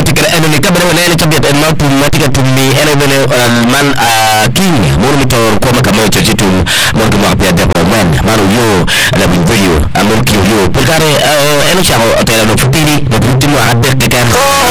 tikra ene kabere wala ene tabia en matika tumi ene bele man king monitor kwa kama chochitu monto mapia de man yo la video amon ki yo pulkare ene chamo atela no futiri no futimo hadde de kan